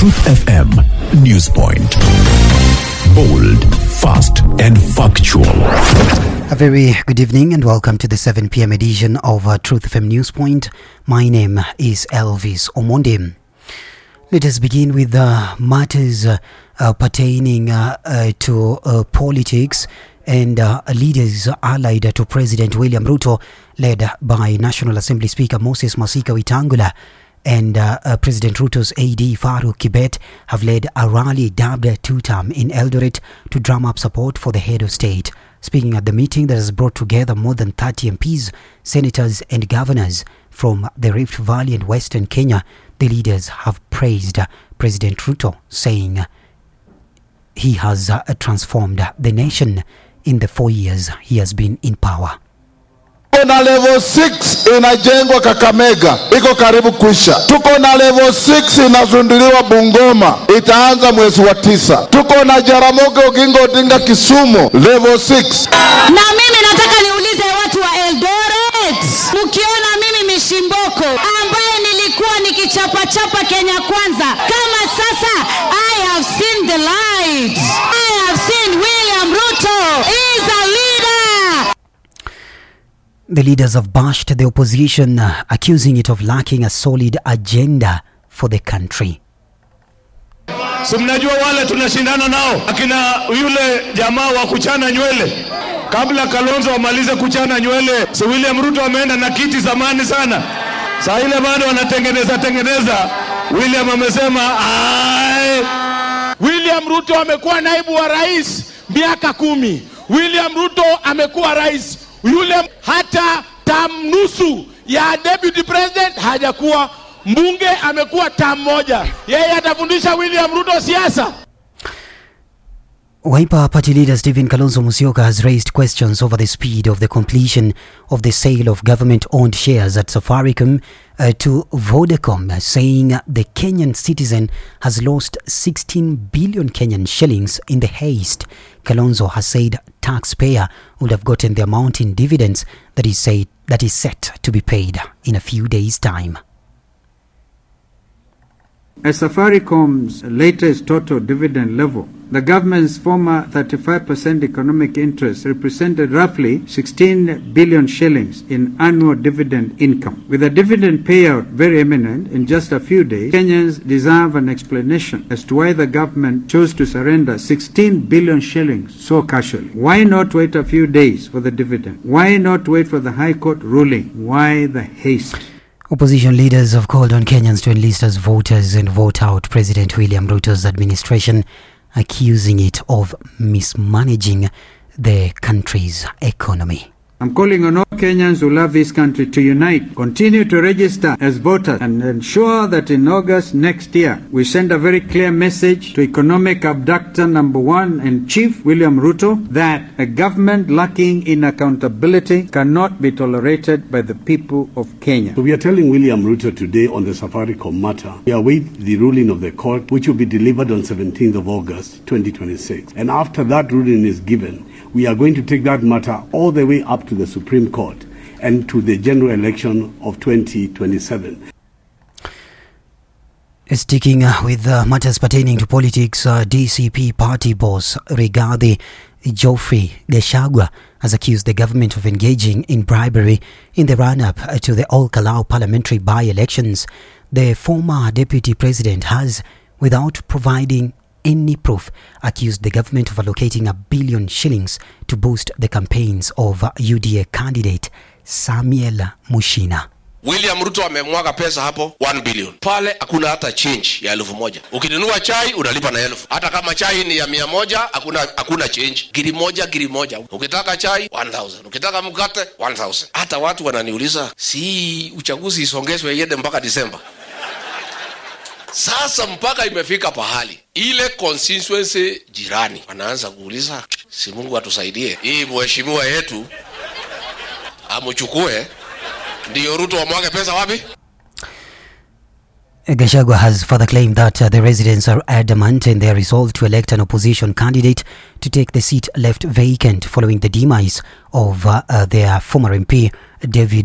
Truth FM News Point. Bold, fast and factual. A very good evening and welcome to the 7 p.m. edition of Truth FM News Point. My name is Elvis Omonde. Let us begin with matters pertaining to politics and leaders allied to President William Ruto, led by National Assembly Speaker Moses Masika Wetangula and President Ruto's AD Faruk Kibet have led a rally dubbed two-term in Eldoret to drum up support for the head of state. Speaking at the meeting that has brought together more than 30 MPs, senators and governors from the Rift Valley and Western Kenya, the leaders have praised President Ruto, saying he has transformed the nation in the 4 years he has been in power. Na level 6 inajengwa Kakamega, iko karibu kuisha. Tuko na level 6 inazunduliwa Bungoma, itaanza mwezi wa 9. Tuko na Jaramogi Oginga Odinga Kisumu, level 6. Na mimi nataka niulize watu wa Eldoret, mkiona mimi Mishimboko ambaye nilikuwa nikichapa Kenya Kwanza, kama sasa I have seen the light. I have seen William Ruto is a leader. The leaders have bashed the opposition, accusing it of lacking a solid agenda for the country. So mnajua wale tunashindana nao, akina yule jamaa wa kuchana nywele. Kabla Kalonzo amalize kuchana nywele, so William Ruto ameenda na kiti zamani sana. Saa ile bado wanatengeneza. William amesema William Ruto amekuwa naibu wa rais miaka 10. William Ruto amekuwa rais. Yule hata nusu ya deputy president hajakuwa mbunge, amekuwa moja. Yeye atafundisha William Ruto siasa. Wiper Party leader Stephen Kalonzo Musyoka has raised questions over the speed of the completion of the sale of government-owned shares at Safaricom to Vodacom, saying the Kenyan citizen has lost 16 billion Kenyan shillings in the haste. Kalonzo has said taxpayer would have gotten the amount in dividends that is set to be paid in a few days' time. At Safaricom's latest total dividend level, the government's former 35% economic interest represented roughly 16 billion shillings in annual dividend income. With a dividend payout very imminent in just a few days, Kenyans deserve an explanation as to why the government chose to surrender 16 billion shillings so casually. Why not wait a few days for the dividend? Why not wait for the High Court ruling? Why the haste? Opposition leaders have called on Kenyans to enlist as voters and vote out President William Ruto's administration, accusing it of mismanaging the country's economy. I'm calling on all Kenyans who love this country to unite, continue to register as voters, and ensure that in August next year, we send a very clear message to economic abductor number 1 and Chief William Ruto that a government lacking in accountability cannot be tolerated by the people of Kenya. So we are telling William Ruto today on the Safaricom matter, we await the ruling of the court, which will be delivered on 17th of August, 2026. And after that ruling is given, we are going to take that matter all the way up to the Supreme Court and to the general election of 2027. Sticking with matters pertaining to politics, DCP party boss Rigathi Geoffrey Gachagua has accused the government of engaging in bribery in the run-up to the Ol-Kalou parliamentary by-elections. The former deputy president has, without providing any proof, accused the government of allocating 1 billion shillings to boost the campaigns of UDA candidate Samuel Mushina. William Ruto amemwaga pesa hapo 1 billion. Pale hakuna hata change ya 1,000. Ukinunua chai unalipa na 1,000. Hata kama chai ni ya 100 hakuna change. Giri moja. Ukitaka chai 1,000. Ukitaka mkate 1,000. Hata watu wananiuliza, si uchaguzi isongezwe iende mpaka Disemba? Sasa mpaka imefika pahali ile constituency jirani wanaanza kuuliza, si Mungu atusaidie hii mheshimiwa yetu amuchukue ndio Ruto amwage pesa wapi? Gachagua has further claimed that the residents are adamant in their resolve to elect an opposition candidate to take the seat left vacant following the demise of their former MP David